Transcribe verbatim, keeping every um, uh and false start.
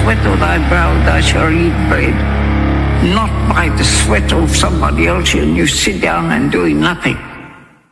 sweat of thy brow thou shalt eat bread, not by the sweat of somebody else, and you sit down and doing nothing.